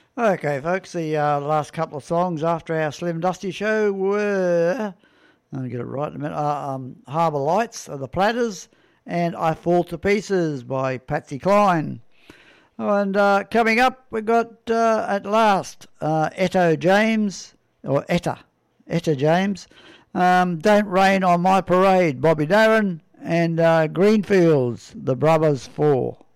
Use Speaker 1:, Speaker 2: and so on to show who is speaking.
Speaker 1: Okay, folks, the last couple of songs after our Slim Dusty show were, let me get it right in a minute, Harbour Lights of the Platters and I Fall to Pieces by Patsy Cline. And coming up, we got at last Etta James, Etta James, Don't Rain on My Parade, Bobby Darin, and Greenfields, The Brothers Four.